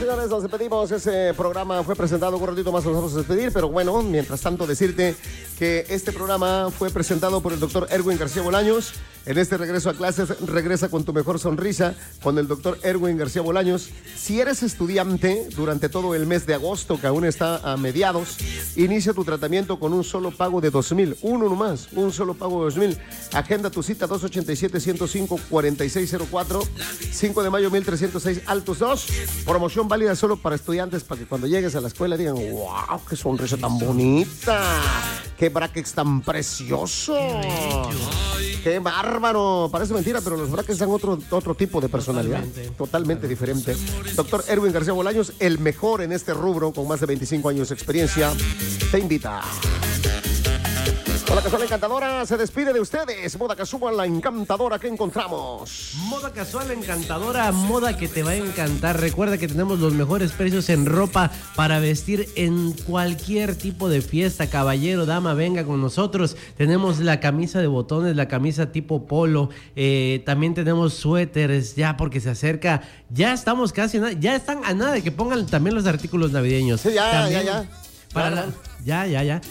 Señores, nos despedimos. Ese programa fue presentado, un ratito más nos vamos a despedir, pero bueno, mientras tanto decirte que este programa fue presentado por el doctor Erwin García Bolaños. En este regreso a clases, regresa con tu mejor sonrisa con el doctor Erwin García Bolaños. Si eres estudiante durante todo el mes de agosto, que aún está a mediados, inicia tu tratamiento con un solo pago de 2,000. Uno nomás, un solo pago de 2,000. Agenda tu cita 287-105-4604, 5 de mayo 1306 Altos 2. Promoción válida solo para estudiantes, para que cuando llegues a la escuela digan, wow, qué sonrisa tan bonita, qué brackets tan precioso, qué bárbaro. Parece mentira, pero los brackets dan otro tipo de personalidad, totalmente diferente. Doctor Erwin García Bolaños, el mejor en este rubro, con más de 25 años de experiencia, te invita. Moda Casual Encantadora se despide de ustedes. Moda Casual, la encantadora que encontramos. Moda Casual Encantadora, moda que te va a encantar. Recuerda que tenemos los mejores precios en ropa para vestir en cualquier tipo de fiesta. Caballero, dama, venga con nosotros. Tenemos la camisa de botones, la camisa tipo polo. También tenemos suéteres, ya porque se acerca. Ya estamos casi, ya están a nada de que pongan también los artículos navideños. Sí, ya. Para la... Ya.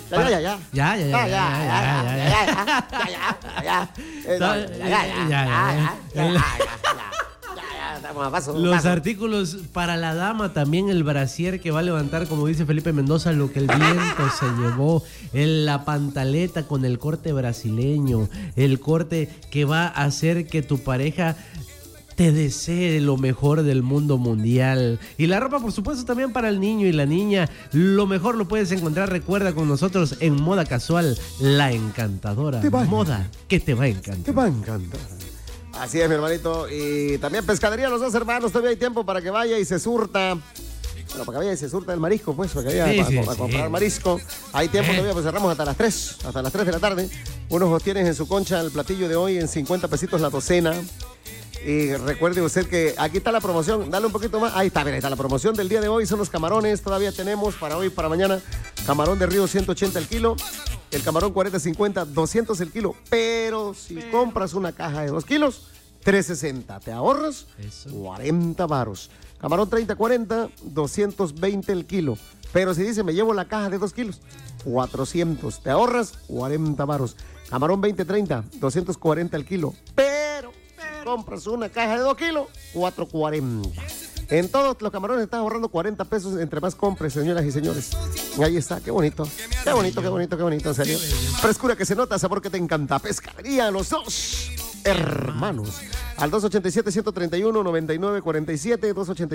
Los artículos para la dama, también el brasier que va a levantar, como dice Felipe Mendoza, lo que el viento se llevó, la pantaleta con el corte brasileño, el corte que va a hacer que tu pareja te desee lo mejor del mundo mundial. Y la ropa, por supuesto, también para el niño y la niña. Lo mejor lo puedes encontrar, recuerda, con nosotros en Moda Casual, la encantadora. Moda que te va a encantar. Te va a encantar. Así es, mi hermanito. Y también Pescadería Los Dos Hermanos. Todavía hay tiempo para que vaya y se surta. Bueno, para que vaya y se surta el marisco, pues, para que vaya a comprar marisco. Hay tiempo todavía, pues cerramos hasta las 3 de la tarde. Unos tienes en su concha el platillo de hoy en 50 pesitos la docena. Y recuerde usted que aquí está la promoción, dale un poquito más, ahí está la promoción del día de hoy, son los camarones, todavía tenemos para hoy, para mañana, camarón de río 180 el kilo, el camarón 40-50, 200 el kilo, pero si compras una caja de 2 kilos, 360, te ahorras 40 varos, camarón 30-40, 220 el kilo, pero si dice me llevo la caja de 2 kilos, 400, te ahorras 40 varos, camarón 20-30, 240 el kilo, pero compras una caja de 2 kilos, 4.40. En todos los camarones estás ahorrando 40 pesos entre más compres, señoras y señores. Ahí está, qué bonito, en serio. Frescura que se nota, sabor que te encanta. Pescadería Los Dos Hermanos. Al 287-131-9947,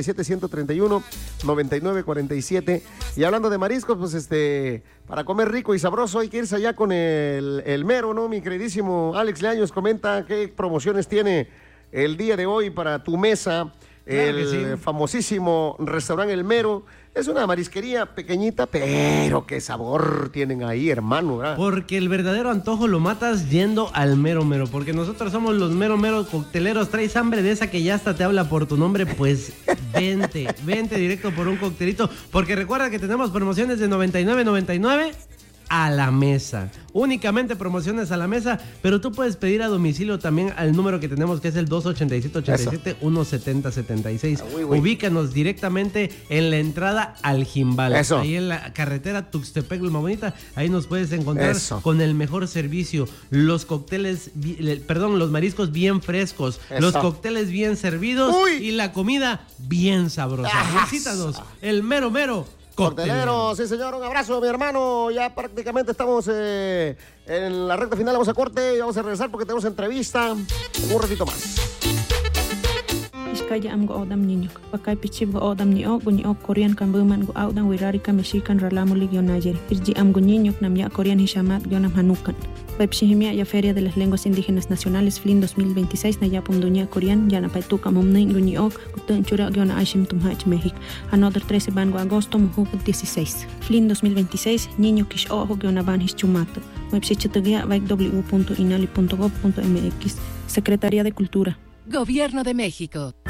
287-131-9947. Y hablando de mariscos, pues para comer rico y sabroso hay que irse allá con el mero, ¿no? Mi queridísimo Alex Leaños comenta qué promociones tiene el día de hoy para tu mesa. Claro, famosísimo restaurante El Mero. Es una marisquería pequeñita, pero qué sabor tienen ahí, hermano, ¿verdad? Porque el verdadero antojo lo matas yendo al Mero Mero, porque nosotros somos los Mero Mero cocteleros. ¿Traes hambre de esa que ya hasta te habla por tu nombre? Pues vente directo por un coctelito, porque recuerda que tenemos promociones de $99.99 a la mesa. Únicamente promociones a la mesa, pero tú puedes pedir a domicilio también al número que tenemos, que es el 287-170-76. Ubícanos directamente en la entrada al Jimbal. Ahí en la carretera Tuxtepec, La Bonita. Ahí nos puedes encontrar con el mejor servicio. Los cócteles, los mariscos bien frescos, los cócteles bien servidos y la comida bien sabrosa. Visítanos, el Mero Mero Coctelero. Sí, señor, un abrazo, mi hermano. Ya prácticamente estamos en la recta final. Vamos a corte y vamos a regresar porque tenemos entrevista un ratito más. Iskaya am go odam niño. Pakai pichib go odam niño, Korean kan buman go odam wirari ka Mexican ralamu ligio Niger. Irji am go niño nam ya Korean hishamat yonam hanukan. Pepsihimia ya Feria de las Lenguas Indígenas Nacionales FLIN 2026 na yapum dunia Korean yana paituka momnin guñiok gutun chura yona aishim tumhach México. Another 13 ban go agosto mujuk 16. FLIN 2026 niño kish ojo yona ban hischumato. Website w.inali.gov.mx. Secretaría de Cultura. Gobierno de México.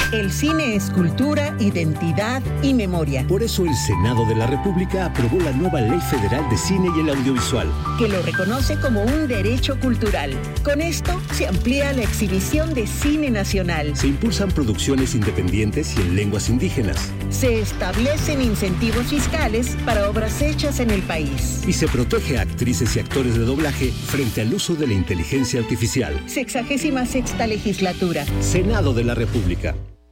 El cine es cultura, identidad y memoria. Por eso el Senado de la República aprobó la nueva Ley Federal de Cine y el Audiovisual, que lo reconoce como un derecho cultural. Con esto se amplía la exhibición de cine nacional. Se impulsan producciones independientes y en lenguas indígenas. Se establecen incentivos fiscales para obras hechas en el país. Y se protege a actrices y actores de doblaje frente al uso de la inteligencia artificial. 66ª legislatura. Senado de la República.